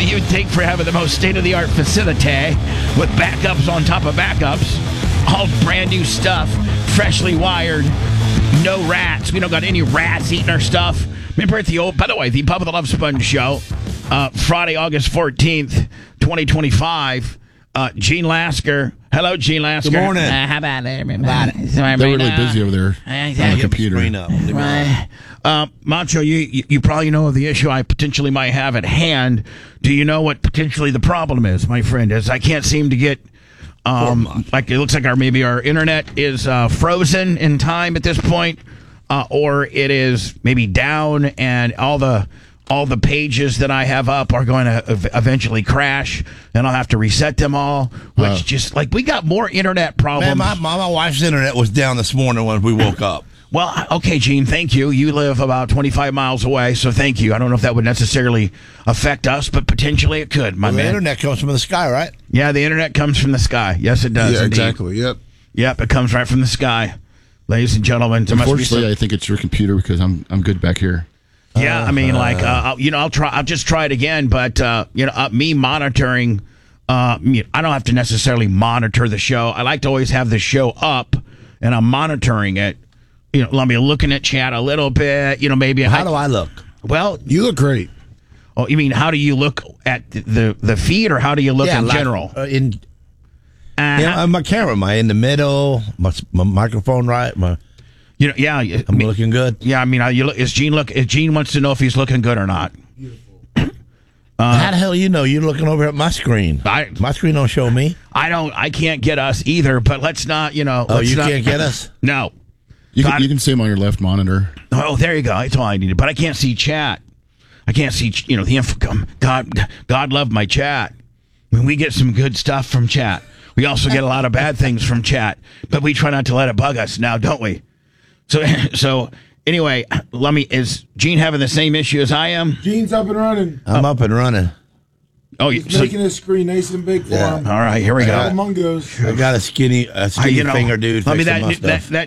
you'd think for having the most state-of-the-art facility with backups on top of backups, all brand new stuff, freshly wired, no rats. We don't got any rats eating our stuff. Remember at the old, by the way, the Bubba the Love Sponge show, Friday, August 14th, 2025. Gene Lasker. Hello, Gene Lasker. Good morning. How about everybody? They're really busy over there on the computer. Macho, you probably know of the issue I potentially might have at hand. Do you know what potentially the problem is, my friend? Is I can't seem to get, like it looks like maybe our internet is frozen in time at this point, or it is maybe down and all the pages that I have up are going to eventually crash, and I'll have to reset them all, which just, like, we got more internet problems. Man, my wife's internet was down this morning when we woke up. Well, okay, Gene, thank you. You live about 25 miles away, so thank you. I don't know if that would necessarily affect us, but potentially it could, my man. The internet comes from the sky, right? Yeah, the internet comes from the sky. Yes, it does. Yeah, indeed. exactly. Yep. Yep, it comes right from the sky. Ladies and gentlemen, unfortunately, I think it's your computer because I'm good back here. Yeah, I mean, like, I'll just try it again, but, me monitoring, I don't have to necessarily monitor the show. I like to always have the show up, and I'm monitoring it. Let me looking at chat a little bit, maybe. How do I look? Well, you look great. Oh, you mean, how do you look at the feed, or how do you look in general? My camera, am I in the middle? My microphone right? I'm looking good. Yeah, I mean, is Gene Gene wants to know if he's looking good or not. How the hell you're looking over at my screen? My screen don't show me. I can't get us either, but let's not, can't get us? No. You can see him on your left monitor. Oh, there you go. That's all I needed. But I can't see chat. I can't see, the info. God love my chat. I mean, we get some good stuff from chat. We also get a lot of bad things from chat, but we try not to let it bug us now, don't we? So anyway, is Gene having the same issue as I am? Gene's up and running. I'm up and running. Oh, he's making his screen nice and big for him. All right, here we go. I got a skinny finger dude. I mean, that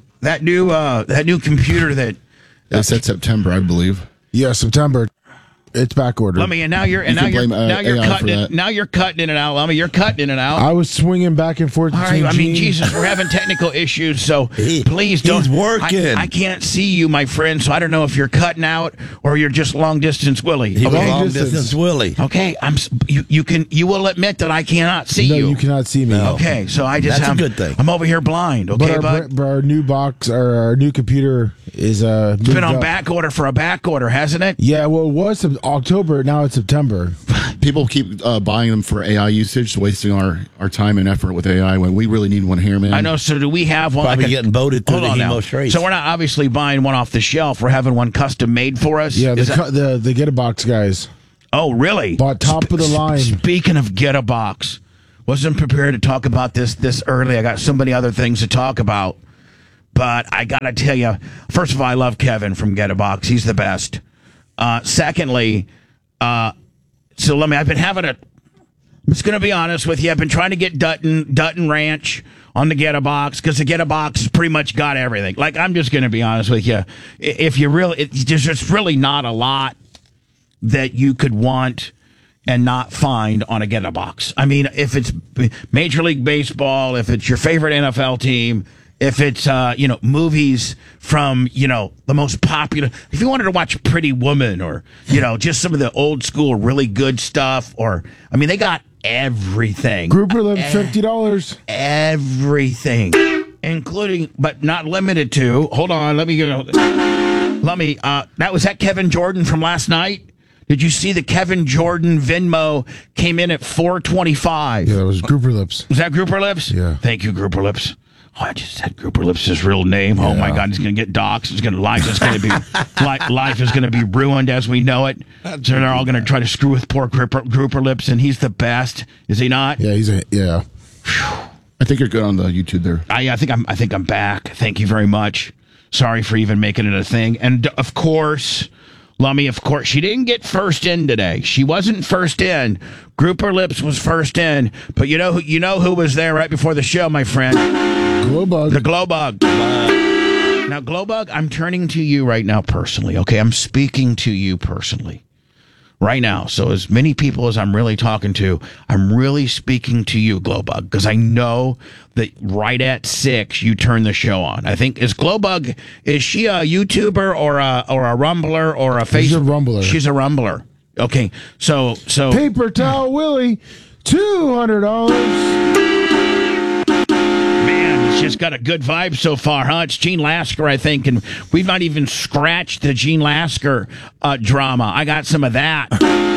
new computer that. They said September, I believe. Yeah, September. It's back ordered. And now you're cutting it. Now you're cutting in and out. You're cutting in and out. I was swinging back and forth. All right, I mean, Jesus, we're having technical issues, so please don't. He's working. I can't see you, my friend, so I don't know if you're cutting out or you're just long distance Willie. Long distance Willie. Okay, you will admit that I cannot see you. No, you cannot see me. No. Okay, so that's a good thing. I'm over here blind. Okay, but our new box, our new computer is it's been on back order for a back order, hasn't it? Yeah, well, it was October. Now it's September. People keep buying them for AI usage, wasting our time and effort with AI when we really need one here, man. I know. So do we have one? Probably getting voted through the Hemo Straits. So we're not obviously buying one off the shelf. We're having one custom made for us. Yeah, the Get a Box guys. Oh, really? Bought top of the line. Speaking of Get a Box, wasn't prepared to talk about this early. I got so many other things to talk about. But I got to tell you, first of all, I love Kevin from Get a Box. He's the best. Secondly, I've been having I'm just going to be honest with you. I've been trying to get Dutton Ranch on the Get a Box because the Get a Box has pretty much got everything. Like, I'm just going to be honest with you. If you really, there's just really not a lot that you could want and not find on a Get a Box. I mean, if it's Major League Baseball, if it's your favorite NFL team, if it's, movies from, the most popular, if you wanted to watch Pretty Woman or, just some of the old school really good stuff, they got everything. Grouper lives $50. Everything, including, but not limited to, hold on, that was that Kevin Jordan from last night? Did you see the Kevin Jordan Venmo came in at $4.25? Yeah, that was Grouper Lips. Was that Grouper Lips? Yeah. Thank you, Grouper Lips. Oh, I just said Grouper Lips' his real name. Yeah. Oh my God, he's going to get doxxed. Life is going to be ruined as we know it. So they're all going to try to screw with poor Grouper Lips, and he's the best, is he not? Yeah, Whew. I think you're good on the YouTube there. I think I'm back. Thank you very much. Sorry for even making it a thing. And of course, Lummy, she didn't get first in today. She wasn't first in. Grouper Lips was first in. But you know who was there right before the show, my friend? Glowbug. The Glowbug. Now, Glowbug, I'm turning to you right now personally, okay? I'm speaking to you personally right now. So as many people as I'm really talking to, I'm really speaking to you, Glowbug, because I know that right at 6 you turn the show on. I think is Glowbug, is she a YouTuber or a Rumbler or a Facebook? She's a Rumbler. She's a Rumbler. Okay, so Paper Towel Willie, $200. It's just got a good vibe so far, huh? It's Gene Lasker, I think, and we've not even scratched the Gene Lasker drama. I got some of that.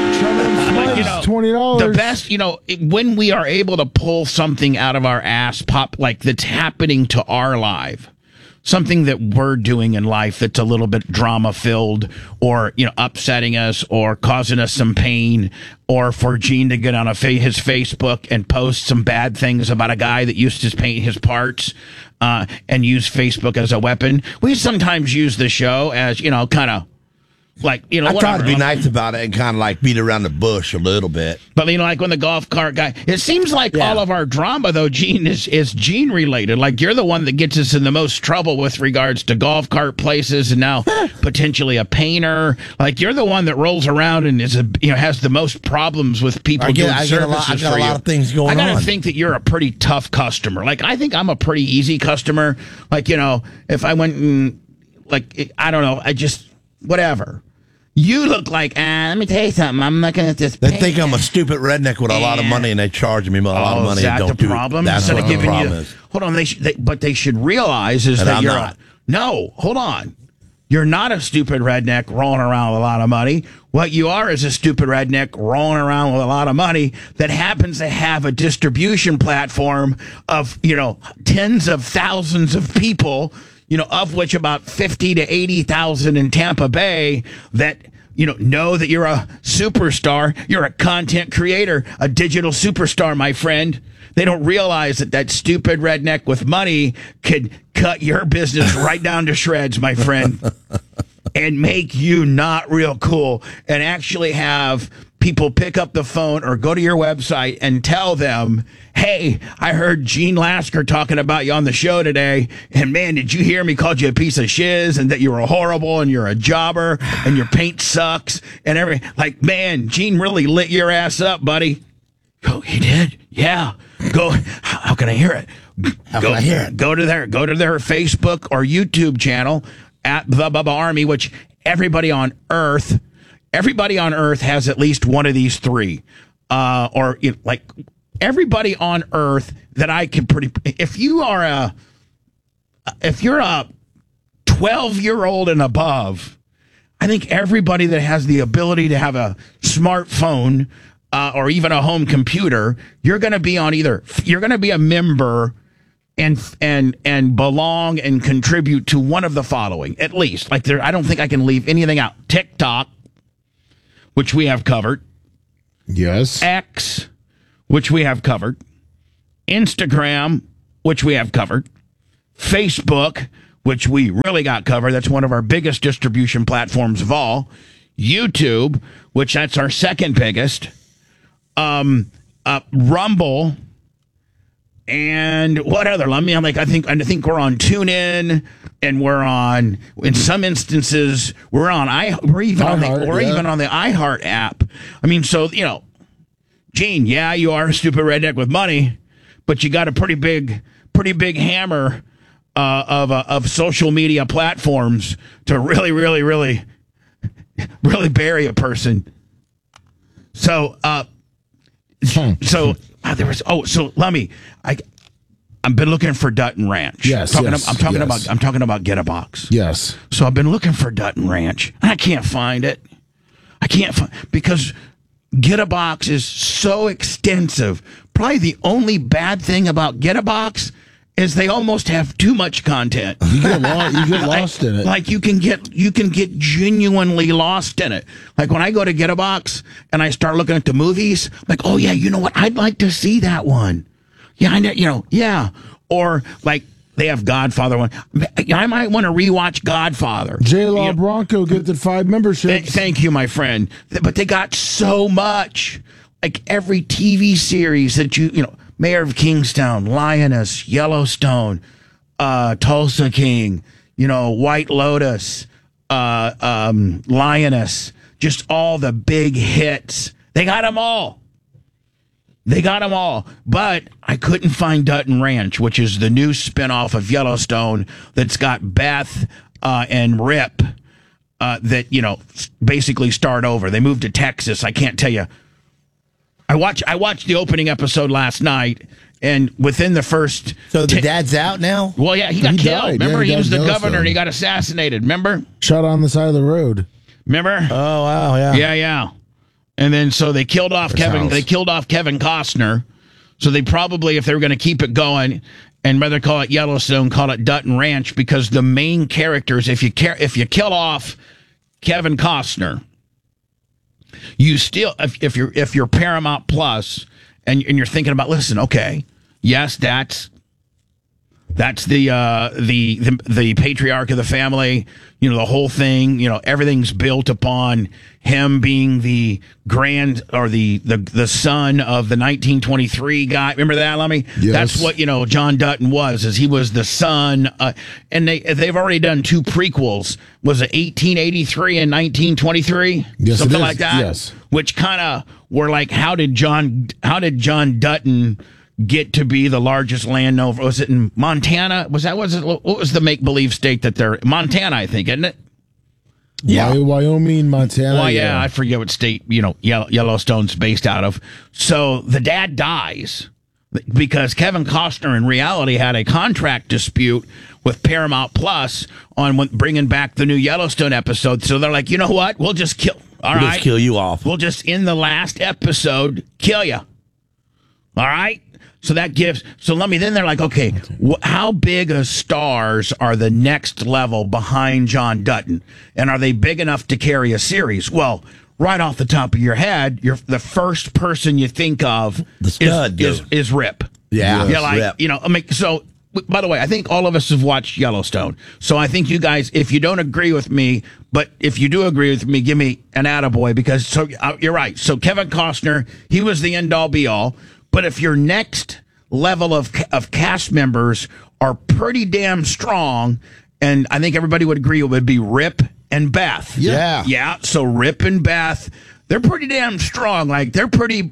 $20. The best, when we are able to pull something out of our ass, like that's happening to our life, something that we're doing in life that's a little bit drama filled or, upsetting us or causing us some pain, or for Gene to get on his Facebook and post some bad things about a guy that used to paint his parts and use Facebook as a weapon. We sometimes use the show as, kind of like, I try to be nice about it and kind of like beat around the bush a little bit. But, like when the golf cart guy, it seems like all of our drama, though, Gene, is Gene related. Like you're the one that gets us in the most trouble with regards to golf cart places and now potentially a painter. Like you're the one that rolls around and has the most problems with people doing services. I got a lot of things going on. I got to think that you're a pretty tough customer. Like I think I'm a pretty easy customer. Like, if I went and I don't know, whatever. You look like, let me tell you something. I'm looking at this. They think I'm a stupid redneck with a lot of money, and they charge me a lot of money. Is that the problem? That's what the problem is. Hold on, but they should realize that you're not. No, hold on. You're not a stupid redneck rolling around with a lot of money. What you are is a stupid redneck rolling around with a lot of money that happens to have a distribution platform of, tens of thousands of people, of which about 50 to 80,000 in Tampa Bay that, know that you're a superstar. You're a content creator, a digital superstar, my friend. They don't realize that stupid redneck with money could cut your business right down to shreds, my friend, and make you not real cool and actually have people pick up the phone or go to your website and tell them, hey, I heard Gene Lasker talking about you on the show today, and man, did you hear me called you a piece of shiz and that you were horrible and you're a jobber and your paint sucks and everything. Like, man, Gene really lit your ass up, buddy. Oh, he did? Yeah. Go. How can I hear it? How can I hear it? Go to their Facebook or YouTube channel at The Bubba Army, which everybody on Earth has at least one of these three. Everybody on Earth that I can if you're a 12-year-old and above, I think everybody that has the ability to have a smartphone or even a home computer, you're going to be you're going to be a member and belong and contribute to one of the following, at least. I don't think I can leave anything out. TikTok, which we have covered. Yes. X, which we have covered. Instagram, which we have covered. Facebook, which we really got covered. That's one of our biggest distribution platforms of all. YouTube, which that's our second biggest. Rumble, and what other? I think we're on TuneIn, and we're on, in some instances, we're even on the iHeart app. I mean, so Gene, yeah, you are a stupid redneck with money, but you got a pretty big hammer of social media platforms to really, really, really, really bury a person. So, Lummy, I've been looking for Dutton Ranch. Yes, I'm talking about Get a Box. Yes. So I've been looking for Dutton Ranch, and I can't find it. Because Get a Box is so extensive. Probably the only bad thing about Get a Box is they almost have too much content. You get lost in it. Like you can get genuinely lost in it. Like when I go to Get a Box and I start looking at the movies, like, oh yeah, you know what? I'd like to see that one. Yeah, I know, yeah. Or like they have Godfather one. I might want to rewatch Godfather. J Law Bronco gifted 5 memberships. Thank you, my friend. But they got so much. Like every TV series that Mayor of Kingstown, Lioness, Yellowstone, Tulsa King, White Lotus, Lioness, just all the big hits. They got them all. But I couldn't find Dutton Ranch, which is the new spinoff of Yellowstone that's got Beth and Rip that, basically start over. They moved to Texas. I can't tell you. I watched the opening episode last night, and within the first... So the dad's out now? Well, yeah, he got killed. Died. Remember, Yeah, he was the Yellowstone. governor, and he got assassinated. Remember? Shot on the side of the road. Remember? Oh, wow, yeah. Yeah. And then so they killed off Kevin. house. They killed off Kevin Costner. So they probably, if they were going to keep it going, and rather call it Yellowstone, call it Dutton Ranch, because the main characters, if you kill off Kevin Costner, you still, if you're Paramount Plus and you're thinking about, listen, okay, yes, that's the patriarch of the family, the whole thing, everything's built upon him being the grand or the son of the 1923 guy. Remember that, Lummy? Yes. That's what, John Dutton was, is he was the son. And they've already done 2 prequels. Was it 1883 and 1923? Yes, Something it is. like that? Yes. Which kind of were like, how did John Dutton get to be the largest landowner? Was it in Montana? What was the make-believe state that they're... Montana, I think, isn't it? Yeah. Wyoming, Montana. Well, yeah, I forget what state, Yellowstone's based out of. So the dad dies because Kevin Costner in reality had a contract dispute with Paramount Plus on bringing back the new Yellowstone episode. So they're like, you know what? We'll just kill... All We'll right. just kill you off. We'll just, in the last episode, kill you. All right? So that gives... So let me... Then they're like, okay, how big of stars are the next level behind John Dutton? And are they big enough to carry a series? Well, right off the top of your head, the first person you think of The stud, is Rip. Yeah. Yeah, like, Rip. so... By the way, I think all of us have watched Yellowstone. So I think you guys, if you don't agree with me, but if you do agree with me, give me an attaboy, because you're right. So Kevin Costner, he was the end-all be-all. But if your next level of cast members are pretty damn strong, and I think everybody would agree it would be Rip and Beth. Yeah. Yeah, so Rip and Beth, they're pretty damn strong. Like, they're pretty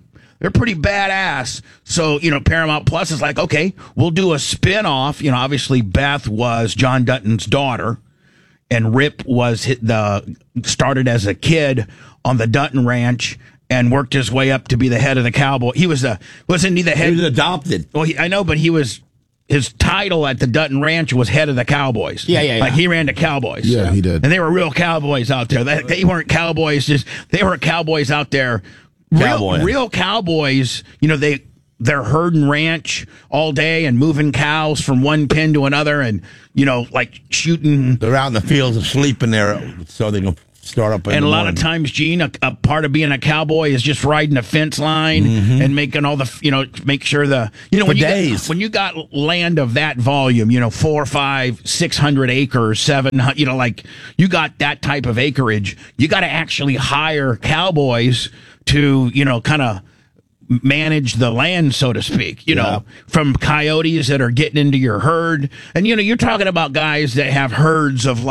badass. So, Paramount Plus is like, okay, we'll do a spin-off. Obviously Beth was John Dutton's daughter, and Rip was started as a kid on the Dutton Ranch and worked his way up to be the head of the Cowboy. Wasn't he the head? He was adopted. Well, I know, but his title at the Dutton Ranch was head of the Cowboys. Yeah. Like, he ran the Cowboys. Yeah, he did. And they were real cowboys out there. They weren't cowboys, they were cowboys out there. Real cowboys, they're herding ranch all day and moving cows from one pen to another, and like shooting. They're out in the fields and sleeping there so they can start up. And a lot of times, Gene, a part of being a cowboy is just riding a fence line and making all the, make sure when you got land of that volume, 4, 5, 600 acres, 700, like you got that type of acreage, you got to actually hire cowboys to, kind of manage the land, so to speak, from coyotes that are getting into your herd. And, you're talking about guys that have herds of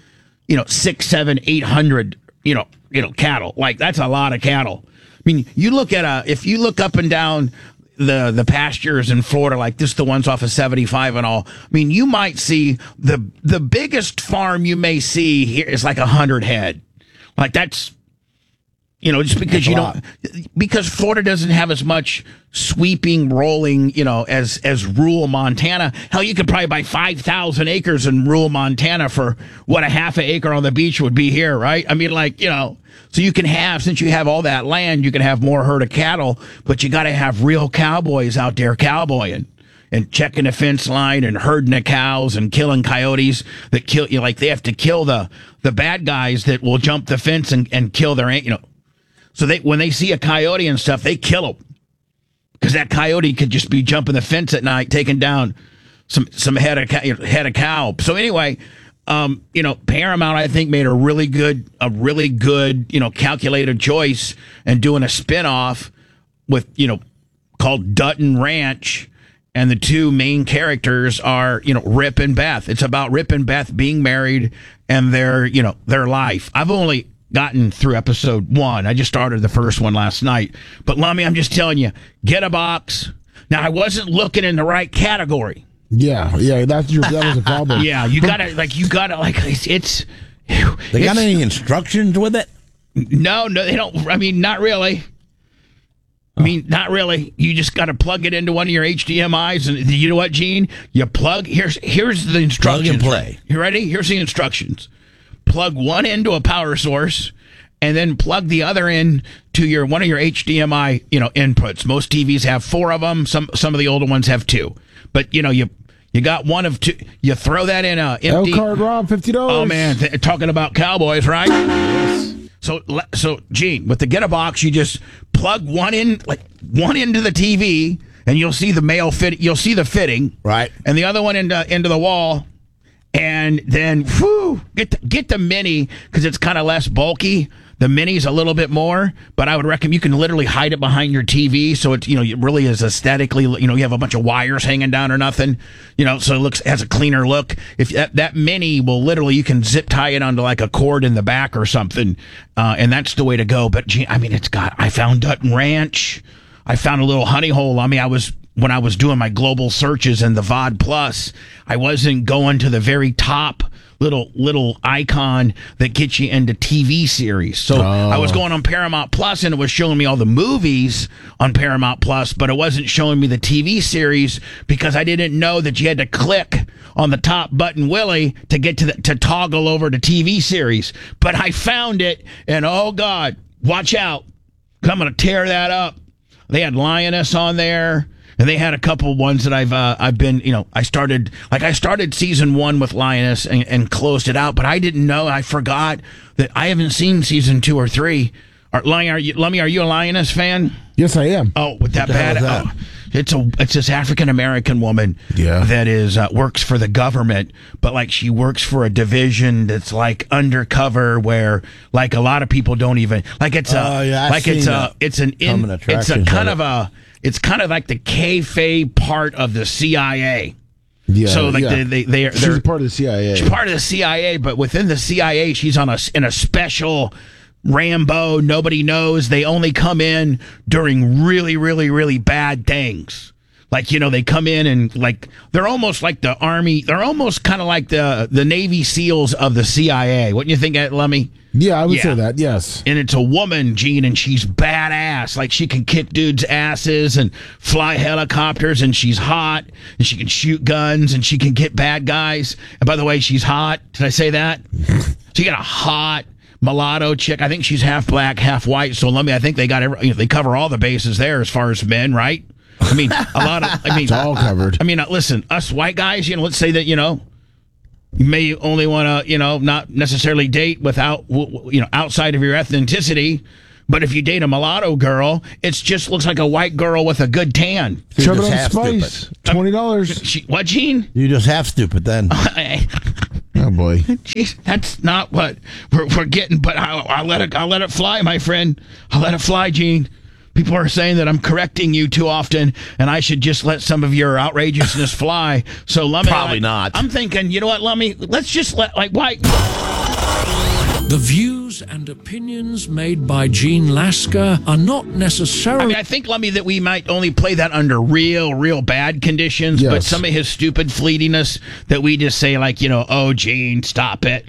6, 7, 800, cattle. Like, that's a lot of cattle. I mean, if you look up and down the pastures in Florida, like this, the ones off of 75 and all, I mean, you might see the biggest farm you may see here is like 100 head. Like, that's, just because because Florida doesn't have as much sweeping, rolling, as rural Montana. Hell, you could probably buy 5,000 acres in rural Montana for what a half an acre on the beach would be here, right? I mean, so you can have, since you have all that land, you can have more herd of cattle, but you got to have real cowboys out there cowboying and checking the fence line and herding the cows and killing coyotes that kill you. Like, they have to kill the bad guys that will jump the fence and kill their, So when they see a coyote and stuff, they kill them, because that coyote could just be jumping the fence at night, taking down some head of cow. So anyway, Paramount, I think, made a really good, calculated choice and doing a spinoff with, called Dutton Ranch. And the 2 main characters are, Rip and Beth. It's about Rip and Beth being married and their life. gotten through episode 1. I just started the first one last night. But Lummy, I'm just telling you, get a box. Now, I wasn't looking in the right category. Yeah, that was a problem. Yeah, you gotta it's. They got any instructions with it? No, they don't. I mean, not really. Not really. You just got to plug it into one of your HDMIs, and you know what, Gene? You plug. Here's the instructions. Plug and play. You ready? Here's the instructions. Plug one into a power source, and then plug the other in to one of your HDMI, inputs. Most TVs have 4 of them. Some of the older ones have 2. But you got one of 2. You throw that in a empty. L-card Rob, $50. Oh man, talking about Cowboys, right? Yes. So Gene, with the Get a Box, you just plug one into the TV, and you'll see the male fit. You'll see the fitting, right, and the other one into the wall, and then get the mini because it's kind of less bulky. The mini's a little bit more, but I would recommend you can literally hide it behind your TV, so it it really is aesthetically. You have a bunch of wires hanging down or nothing. So it has a cleaner look. If that mini will literally, you can zip tie it onto like a cord in the back or something, and that's the way to go. But I found Dutton Ranch. I found a little honey hole. When I was doing my global searches in the VOD Plus, I wasn't going to the very top little icon that gets you into TV series. So I was going on Paramount Plus, and it was showing me all the movies on Paramount Plus, but it wasn't showing me the TV series because I didn't know that you had to click on the top button, Willie, to get to toggle over to TV series. But I found it, and oh God, watch out. I'm going to tear that up. They had Lioness on there. And they had a couple ones that I've been, I started season 1 with Lioness and closed it out, but I didn't know. I forgot that I haven't seen season 2 or 3. Lummy, are you a Lioness fan? Yes, I am. Oh, with that bad. That? It's this African American woman that is works for the government, but she works for a division that's like undercover, where a lot of people don't even it's kind of like the kayfabe part of the CIA. Yeah. So they're she's part of the CIA. She's part of the CIA, but within the CIA, she's in a special Rambo. Nobody knows. They only come in during really, really, really bad things. They come in and they're almost like the Army. They're almost kind of like the Navy SEALs of the CIA. Wouldn't you think, Lummy? Yeah, I would say that, yes. And it's a woman, Gene, and she's badass. She can kick dudes' asses and fly helicopters, and she's hot, and she can shoot guns, and she can get bad guys. And by the way, she's hot. Did I say that? So you got a hot mulatto chick. I think she's half black, half white. So I think they got they cover all the bases there as far as men, right? It's all covered. Listen, us white guys, let's say that, you may only want to, not necessarily date without, outside of your ethnicity. But if you date a mulatto girl, it just looks like a white girl with a good tan. Chub it on spice. $20. What, Gene? You just half stupid then. Oh boy. Jeez, that's not what we're getting. But I'll let it fly, my friend. I'll let it fly, Gene. People are saying that I'm correcting you too often, and I should just let some of your outrageousness fly. So, Lummy, probably not. I'm thinking, you know what, Lummy? Let's just why? The views and opinions made by Gene Lasker are not necessarily... I think, Lummy, that we might only play that under real bad conditions, yes. But some of his stupid fleetiness that we just say, oh, Gene, stop it.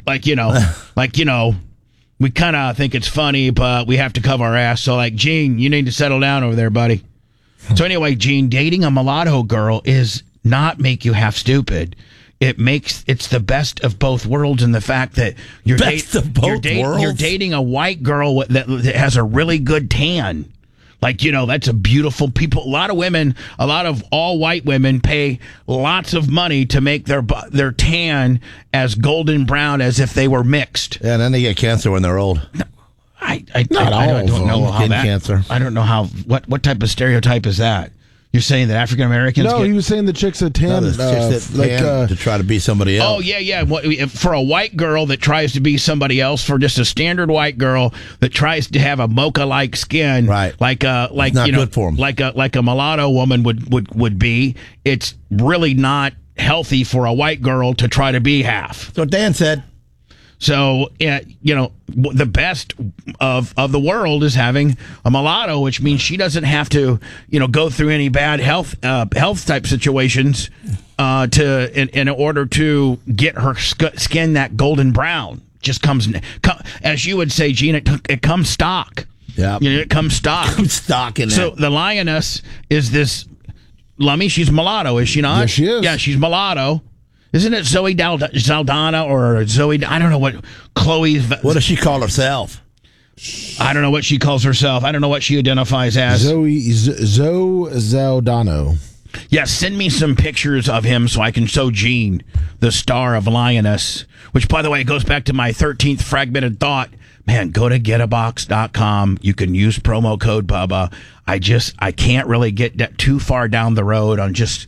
We kind of think it's funny, but we have to cover our ass. So, Gene, you need to settle down over there, buddy. So anyway, Gene, dating a mulatto girl is not make you half stupid. It's the best of both worlds in the fact that you're dating a white girl that has a really good tan. That's a beautiful people. A lot of all white women pay lots of money to make their tan as golden brown as if they were mixed. Yeah, and then they get cancer when they're old. I don't know how that. Cancer. I don't know how. What type of stereotype is that? You're saying that African Americans? No, he was saying the chicks that tan, to try to be somebody else. Oh yeah. For a white girl that tries to be somebody else, for just a standard white girl that tries to have a mocha-like skin, right? It's not good for 'em. like a mulatto woman would be. It's really not healthy for a white girl to try to be half. So Dan said. So, the best of the world is having a mulatto, which means she doesn't have to, go through any bad health type situations in order to get her skin that golden brown. Just comes, as you would say, Gene, it comes stock. Yeah, it comes stock. Stock in it. So the lioness is this Lummy. She's mulatto, is she not? Yes, she is. Yeah, she's mulatto. Isn't it Zoe Saldana or Zoe? I don't know what Chloe. What does she call herself? I don't know what she calls herself. I don't know what she identifies as. Zoe Zaldano. Yeah, send me some pictures of him so I can show Gene, the star of Lioness, which, by the way, goes back to my 13th fragmented thought. Man, go to getabox.com. You can use promo code Bubba. I can't really get that too far down the road on just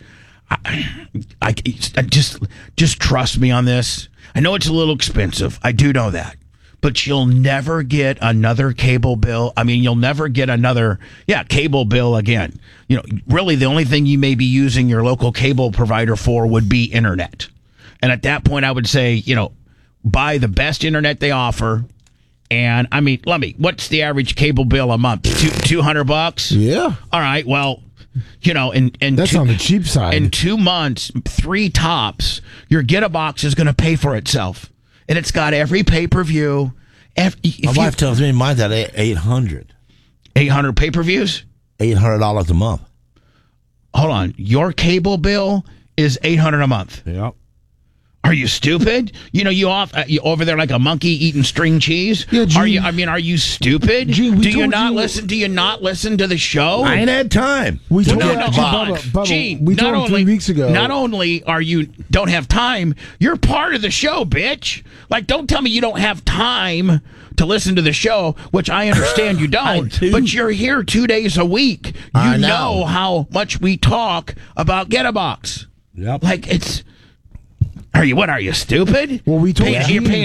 trust me on this. I know it's a little expensive. I do know that. But you'll never get another cable bill. I mean, you'll never get another, cable bill again. Really the only thing you may be using your local cable provider for would be internet. And at that point, I would say, buy the best internet they offer. And I mean, what's the average cable bill a month? $200? Yeah. All right. Well, that's on the cheap side. In 2 months, 3 tops, your Get-A-Box is going to pay for itself. And it's got every pay-per-view. My wife tells me mine's at 800. 800 pay-per-views? $800 a month. Hold on. Your cable bill is $800 a month. Yep. Are you stupid? You over there like a monkey eating string cheese? Yeah, Gene, are you stupid? Gene, do you not listen to the show? I ain't had time. We told Bubba, Gene, we told him 3 weeks ago. Not only are you don't have time, you're part of the show, bitch. Like, don't tell me you don't have time to listen to the show, which I understand you don't. But you're here 2 days a week. You know how much we talk about Get-A-Box. Yep. Like, it's... Are you stupid? Well, we told you're paying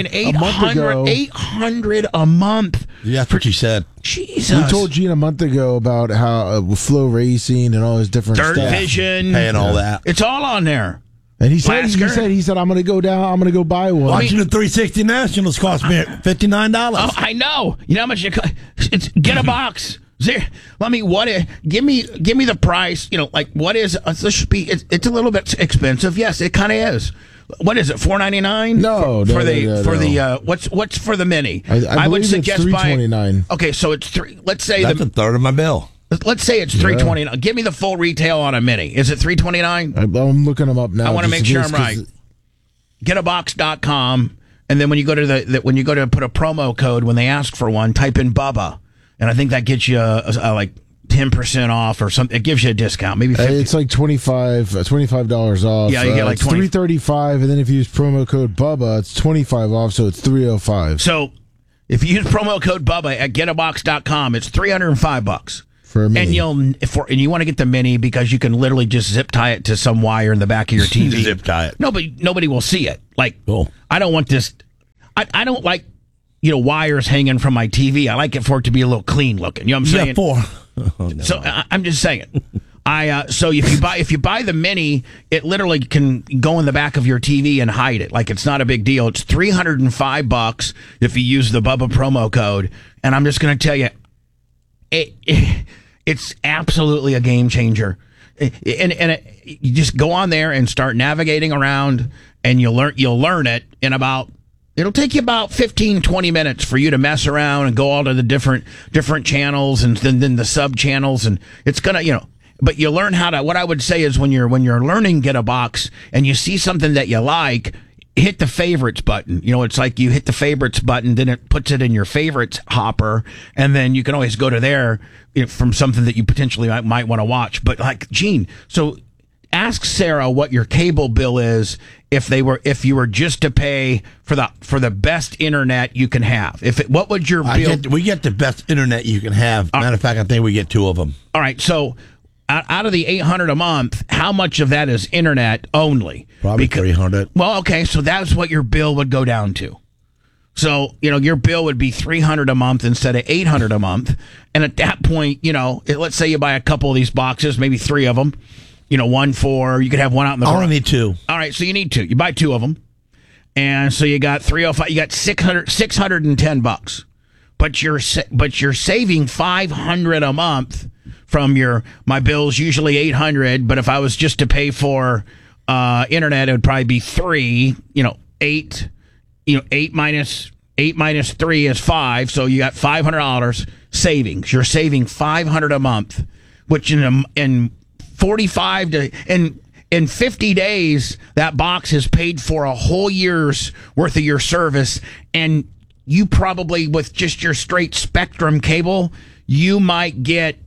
$800 a month. Yeah, that's what you said. Jesus. We told Gene a month ago about how Flow Racing and all his different Dirt stuff. Vision, paying all that. It's all on there. And he said I'm going to go down. I'm going to go buy one. Watching the 360 Nationals cost me $59. Oh, I know. You know how much it costs? It's Get-A-Box. Give me the price. What is? It's a little bit expensive. Yes, it kind of is. What is it? $4.99? No, what's for the mini? I would suggest $3.29. Okay, so it's three. Let's say that's a third of my bill. Let's say it's $3.29. Give me the full retail on a mini. Is it $3.29? I'm looking them up now. I want to make sure I'm right. Getabox.com, and then when you go to when you go to put a promo code when they ask for one, type in Bubba, and I think that gets you like 10% off or something. It gives you a discount, maybe 50. It's like $25 off. Yeah, you get like $3.35, and then if you use promo code Bubba, it's $25 off, so it's $3.05. So if you use promo code Bubba at getabox.com, it's $305 for a mini. And you want to get the mini because you can literally just zip tie it to some wire in the back of your TV. Zip tie it. Nobody will see it. Like, cool. I don't want this. I don't like wires hanging from my TV. I like it for it to be a little clean looking. You know what I'm saying? Yeah, So I'm just saying. So if you buy the mini, it literally can go in the back of your TV and hide it. Like, it's not a big deal. It's $305 if you use the Bubba promo code. And I'm just going to tell you, it's absolutely a game changer. And you just go on there and start navigating around, and you'll learn it in about. It'll take you about 15, 20 minutes for you to mess around and go all to the different channels and then the sub channels, and it's gonna, but you learn how to. What I would say is when you're learning Get-A-Box and you see something that you like, hit the favorites button. It's like you hit the favorites button, then it puts it in your favorites hopper, and then you can always go to there from something that you potentially might want to watch. But like, Gene, so ask Sarah what your cable bill is if you were just to pay for the best internet you can have. What would your bill? We get the best internet you can have. Matter of fact, I think we get 2 of them. All right, so out of the $800 a month, how much of that is internet only? Probably $300. Well, okay, so that's what your bill would go down to. So, your bill would be $300 a month instead of $800 a month. And at that point, let's say you buy a couple of these boxes, maybe 3 of them. You could have one out in the garage. I only need 2. All right, so you need 2. You buy 2 of them. And so you got 305, you got $610. But you're saving $500 a month from my bills, usually $800, but if I was just to pay for internet, it would probably be $8 minus 3 is 5, so you got $500 savings. You're saving $500 a month, which in 50 days, that box has paid for a whole year's worth of your service, and you probably, with just your straight Spectrum cable, you might get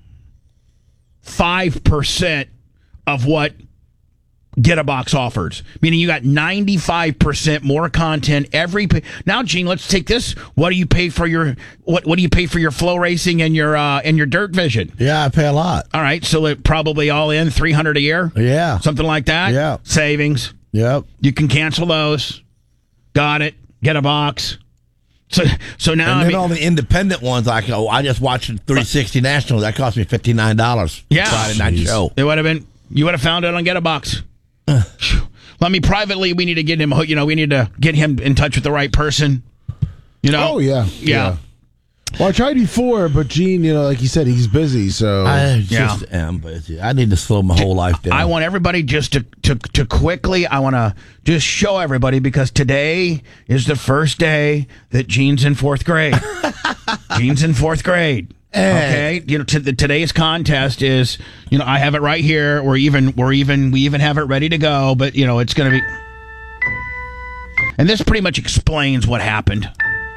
5% of what Get-A-Box offers, meaning you got 95% more content now. Gene, let's take this. What do you pay for your Flow Racing and your Dirt Vision? Yeah, I pay a lot. All right, so it probably all in $300 a year. Yeah, something like that. Yeah, savings. Yep, you can cancel those. Got it. Get-A-Box. So now, and then all the independent ones, I just watched 360 National. That cost me $59. Yeah, Friday night show. It would have been. You would have found it on Get-A-Box. Let me privately. We need to get him. We need to get him in touch with the right person. Oh yeah. Well, I tried before, but Gene, like you said, he's busy. So I just am busy. I need to slow my whole life down. I want everybody just to quickly. I want to just show everybody, because today is the first day that Gene's in 4th grade. Gene's in 4th grade. Okay, today's contest is, I have it right here. We even have it ready to go. But it's going to be, and this pretty much explains what happened.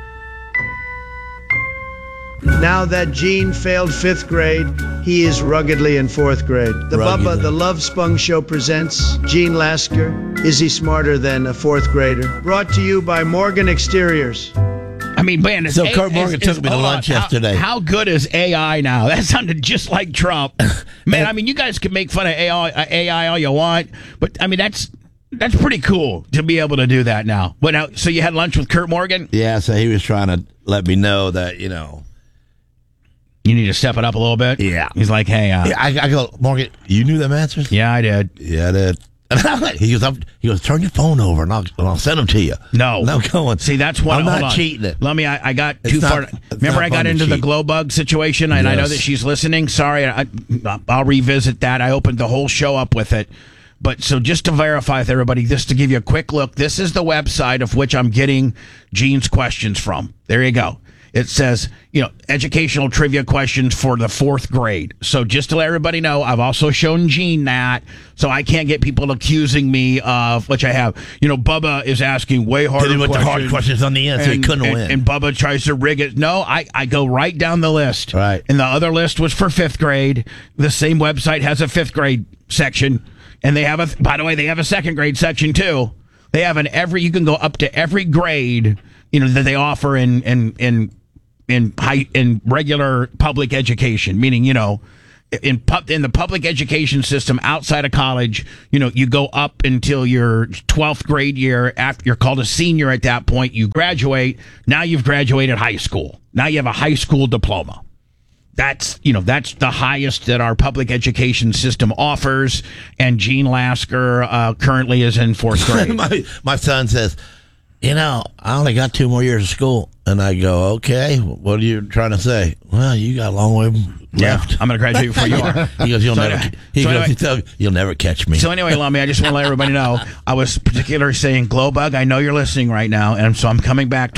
Now that Gene failed 5th grade, he is ruggedly in 4th grade. The Bubba the Love Spung Show presents Gene Lasker. Is he smarter than a 4th grader? Brought to you by Morgan Exteriors. I mean, man, Kurt Morgan took me to lunch yesterday. How good is AI now? That sounded just like Trump. Man, I mean, you guys can make fun of AI all you want, but I mean, that's pretty cool to be able to do that now. But now, so you had lunch with Kurt Morgan? Yeah, so he was trying to let me know that, you need to step it up a little bit? Yeah. He's like, hey. I go, Morgan, you knew them answers? Yeah, I did. Yeah, I did. He goes, turn your phone over and I'll send them to you. No. I'm going. See, that's what I'm not cheating it. Let me, I got too far. Remember, I got into the glow bug situation, and I know that she's listening. Sorry, I'll revisit that. I opened the whole show up with it. But so just to verify with everybody, just to give you a quick look, this is the website of which I'm getting Gene's questions from. There you go. It says, educational trivia questions for the 4th grade. So just to let everybody know, I've also shown Gene that, so I can't get people accusing me of, which I have. Bubba is asking way harder questions. The hard questions on the end, so he couldn't win. And Bubba tries to rig it. No, I go right down the list. Right. And the other list was for 5th grade. The same website has a 5th grade section. And they have by the way, they have a 2nd grade section too. They have you can go up to every grade, that they offer in regular public education, meaning, in the public education system outside of college, you go up until your 12th grade year. After you're called a senior at that point, you graduate. Now you've graduated high school. Now you have a high school diploma. That's the highest that our public education system offers. And Gene Lasker currently is in 4th grade. my son says, I only got 2 more years of school. And I go, okay, what are you trying to say? Well, you got a long way left. Yeah, I'm going to graduate before you are. He goes, you'll never catch me. So anyway, Lummy, I just want to let everybody know, I was particularly saying, Glowbug, I know you're listening right now, and so I'm coming back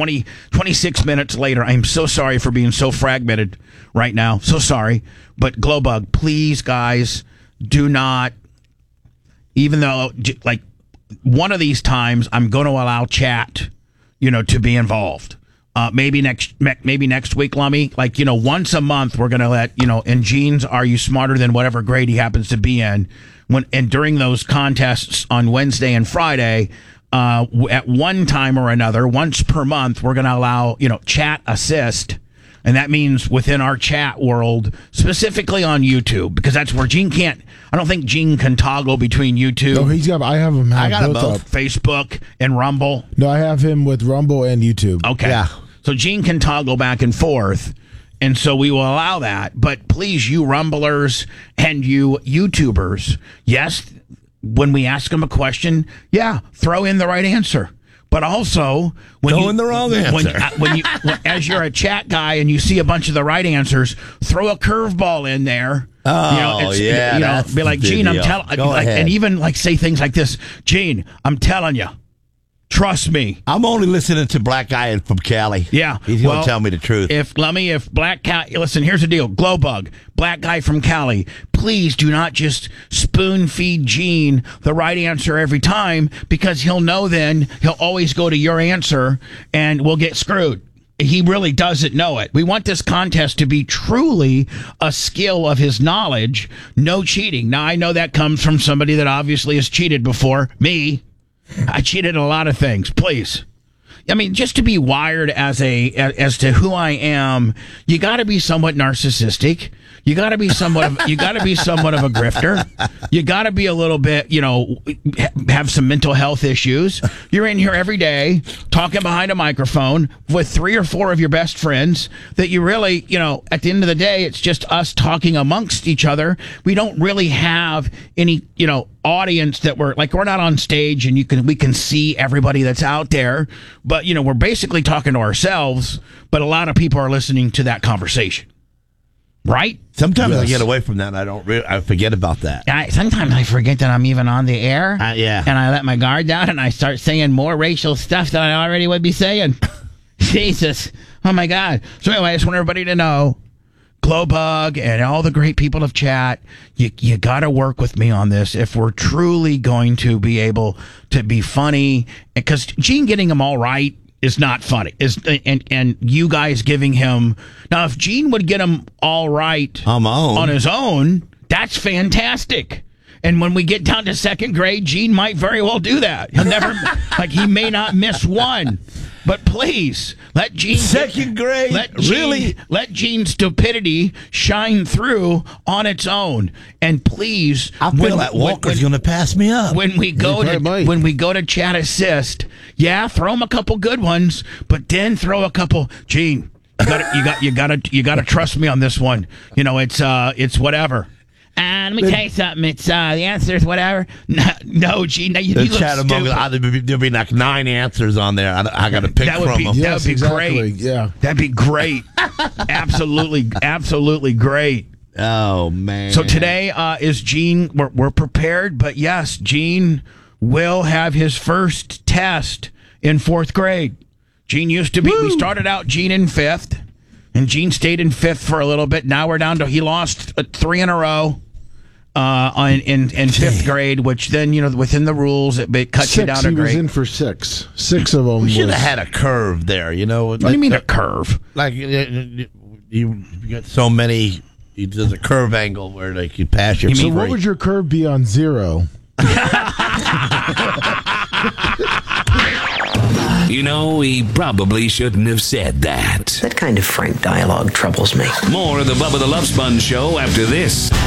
26 minutes later. I'm so sorry for being so fragmented right now. So sorry. But Glowbug, please, guys, do not, even though, one of these times I'm going to allow chat, to be involved. Maybe next week, Lummy. Once a month, we're going to let, in Gene's Are You Smarter Than Whatever Grade he happens to be in. And during those contests on Wednesday and Friday, at one time or another, once per month, we're going to allow, chat assist. And that means within our chat world, specifically on YouTube, because that's where Gene can't. I don't think Gene can toggle between YouTube. No, I have him. I got built both. up. Facebook and Rumble. No, I have him with Rumble and YouTube. Okay. Yeah. So Gene can toggle back and forth, and so we will allow that. But please, you Rumblers and you YouTubers, yes, when we ask them a question, throw in the right answer. But also, in the wrong answer. When as you're a chat guy and you see a bunch of the right answers, throw a curveball in there. Oh, be like, Gene, I'm telling, and even like say things like this, Gene, I'm telling you, trust me. I'm only listening to Black Guy from Cali. Yeah, he's going to tell me the truth. If Black Cali, listen, here's the deal, Glowbug, Black Guy from Cali, please do not just spoon feed Gene the right answer every time, because he'll know then he'll always go to your answer and we'll get screwed. He really doesn't know it. We want this contest to be truly a skill of his knowledge, no cheating. Now, I know that comes from somebody that obviously has cheated before. Me. I cheated in a lot of things. Please. I mean, just to be wired as to who I am, you got to be somewhat narcissistic. You got to be somewhat of a grifter. You got to be a little bit, have some mental health issues. You're in here every day talking behind a microphone with 3 or 4 of your best friends that you really, at the end of the day, it's just us talking amongst each other. We don't really have any, audience that we're not on stage and we can see everybody that's out there, but we're basically talking to ourselves, but a lot of people are listening to that conversation. Right? Sometimes I get away from that. I forget about that. Sometimes I forget that I'm even on the air. Yeah. And I let my guard down and I start saying more racial stuff than I already would be saying. Jesus. Oh, my God. So anyway, I just want everybody to know, Glowbug and all the great people of chat, you got to work with me on this if we're truly going to be able to be funny. Because Gene getting them all right is not funny. And you guys giving him... Now, if Gene would get him all right on his own, that's fantastic. And when we get down to second grade, Gene might very well do that. He'll never... he may not miss one. But please, let Gene... Second grade? Let Gene's stupidity shine through on its own. And please... I feel that Walker's going to pass me up. When we go to Chat Assist, throw him a couple good ones, but then throw a couple... Gene, you gotta trust me on this one. It's whatever. Let me tell you something. It's the answer is whatever. No, Gene. You look stupid. There'll be like 9 answers on there. I got to pick from them. That would be great. Yeah, that'd be great. absolutely great. Oh man. So today is Gene. We're prepared, but yes, Gene will have his first test in 4th grade. Gene used to be. We started out Gene in 5th, and Gene stayed in 5th for a little bit. Now we're down to he lost 3 in a row. In 5th grade, which then within the rules it cuts you down a grade. He was in for 6. 6 of them. We should have had a curve there. What do you mean a curve? Like you got so many. There's a curve angle where they could pass your. So what would your curve be on 0? He probably shouldn't have said that. That kind of frank dialogue troubles me. More of the Bubba the Love Sponge Show after this.